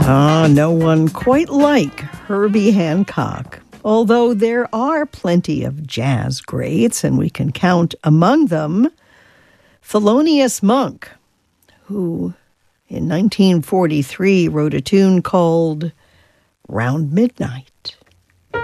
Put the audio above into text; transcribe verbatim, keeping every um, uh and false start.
Ah, no one quite like Herbie Hancock. Although there are plenty of jazz greats, and we can count among them Thelonious Monk, who in nineteen forty-three wrote a tune called Round Midnight.